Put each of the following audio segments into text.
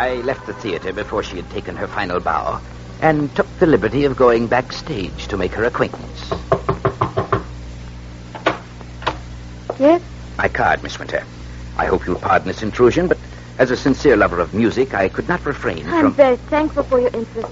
I left the theater before she had taken her final bow and took the liberty of going backstage to make her acquaintance. Yes? My card, Miss Winter. I hope you'll pardon this intrusion, but as a sincere lover of music, I could not refrain from... I'm very thankful for your interest,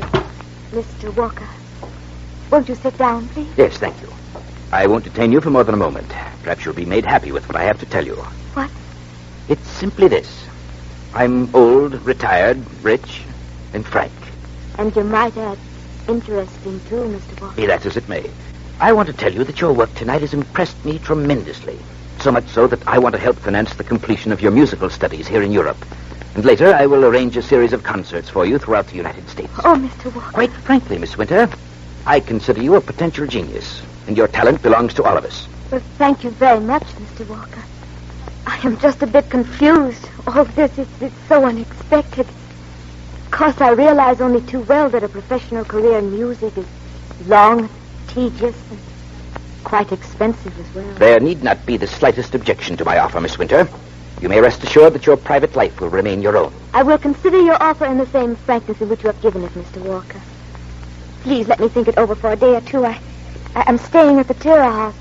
Mr. Walker. Won't you sit down, please? Yes, thank you. I won't detain you for more than a moment. Perhaps you'll be made happy with what I have to tell you. What? It's simply this. I'm old, retired, rich, and frank. And you might add interesting, too, Mr. Walker. Be that as it may. I want to tell you that your work tonight has impressed me tremendously. So much so that I want to help finance the completion of your musical studies here in Europe. And later, I will arrange a series of concerts for you throughout the United States. Oh, Mr. Walker. Quite frankly, Miss Winter, I consider you a potential genius, and your talent belongs to all of us. Well, thank you very much, Mr. Walker. I am just a bit confused. All this is so unexpected. Of course, I realize only too well that a professional career in music is long, tedious, and quite expensive as well. There need not be the slightest objection to my offer, Miss Winter. You may rest assured that your private life will remain your own. I will consider your offer in the same frankness in which you have given it, Mr. Walker. Please let me think it over for a day or two. I'm staying at the Tira House.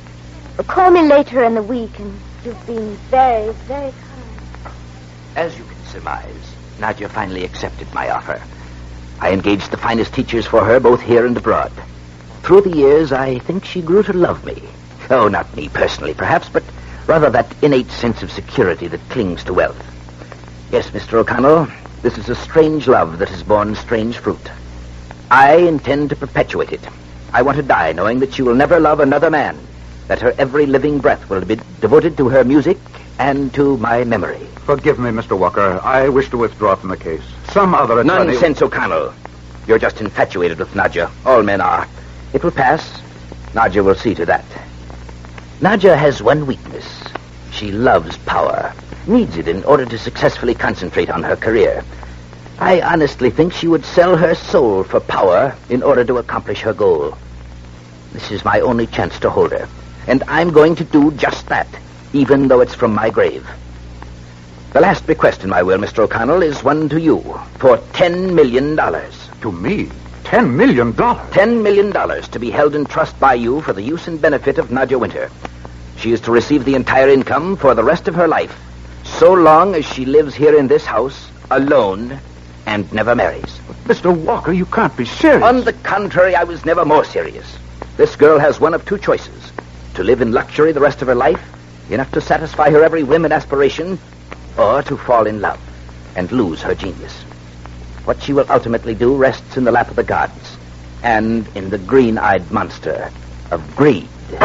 Call me later in the week, and you've been very, very kind. As you can surmise, Nadia finally accepted my offer. I engaged the finest teachers for her, both here and abroad. Through the years, I think she grew to love me. Oh, not me personally, perhaps, but rather that innate sense of security that clings to wealth. Yes, Mr. O'Connell, this is a strange love that has borne strange fruit. I intend to perpetuate it. I want to die knowing that she will never love another man, that her every living breath will be devoted to her music and to my memory. Forgive me, Mr. Walker. I wish to withdraw from the case. Some other attorney... Nonsense, O'Connell. You're just infatuated with Nadia. All men are. It will pass. Nadia will see to that. Nadia has one weakness. She loves power, needs it in order to successfully concentrate on her career. I honestly think she would sell her soul for power in order to accomplish her goal. This is my only chance to hold her, and I'm going to do just that, even though it's from my grave. The last bequest in my will, Mr. O'Connell, is one to you for $10 million. To me? $10 million? $10 million to be held in trust by you for the use and benefit of Nadia Winter. She is to receive the entire income for the rest of her life, so long as she lives here in this house, alone, and never marries. Mr. Walker, you can't be serious. On the contrary, I was never more serious. This girl has one of two choices: to live in luxury the rest of her life, enough to satisfy her every whim and aspiration, or to fall in love and lose her genius. What she will ultimately do rests in the lap of the gods and in the green-eyed monster of greed.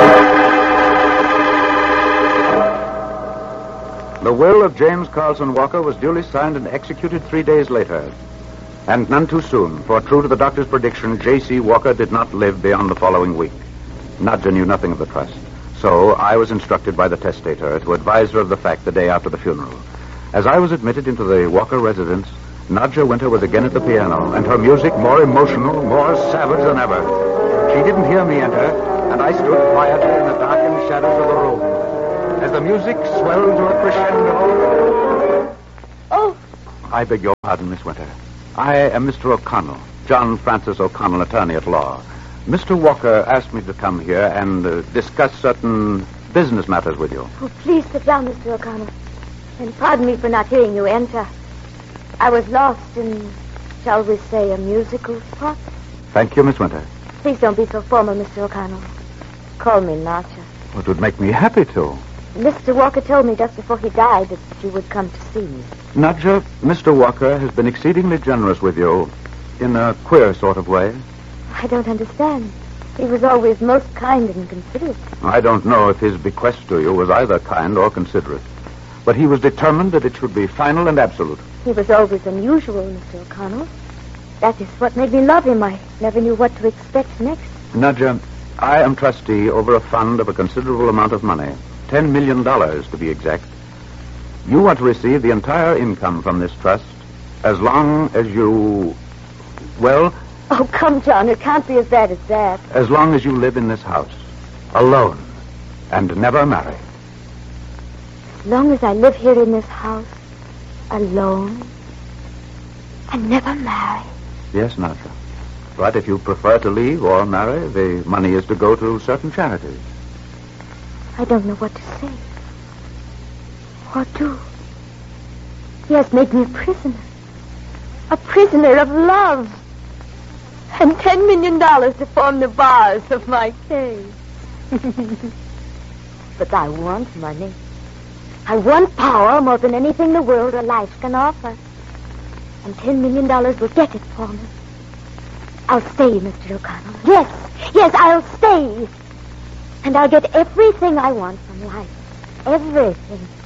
The will of James Carlson Walker was duly signed and executed 3 days later. And none too soon, for true to the doctor's prediction, J.C. Walker did not live beyond the following week. Nadia knew nothing of the trust. So I was instructed by the testator to advise her of the fact the day after the funeral. As I was admitted into the Walker residence, Nadia Winter was again at the piano, and her music more emotional, more savage than ever. She didn't hear me enter, and I stood quietly in the darkened shadows of the room. As the music swelled to a crescendo... Oh! I beg your pardon, Miss Winter. I am Mr. O'Connell, John Francis O'Connell, attorney at law. Mr. Walker asked me to come here and discuss certain business matters with you. Oh, please sit down, Mr. O'Connell. And pardon me for not hearing you enter. I was lost in, shall we say, a musical spot. Thank you, Miss Winter. Please don't be so formal, Mr. O'Connell. Call me Nadia. It would make me happy to. Mr. Walker told me just before he died that you would come to see me. Nadia, Mr. Walker has been exceedingly generous with you in a queer sort of way. I don't understand. He was always most kind and considerate. I don't know if his bequest to you was either kind or considerate, but he was determined that it should be final and absolute. He was always unusual, Mr. O'Connell. That is what made me love him. I never knew what to expect next. Nadia, I am trustee over a fund of a considerable amount of money. $10 million, to be exact. You want to receive the entire income from this trust as long as you... Well... Oh, come, John. It can't be as bad as that. As long as you live in this house, alone, and never marry. As long as I live here in this house, alone, And never marry. Yes, Nadja. But if you prefer to leave or marry, the money is to go to certain charities. I don't know what to say. What do? He has made me a prisoner. A prisoner of love. And $10 million to form the bars of my case. But I want money. I want power more than anything the world or life can offer. And $10 million will get it for me. I'll stay, Mr. O'Connell. Yes, I'll stay. And I'll get everything I want from life. Everything.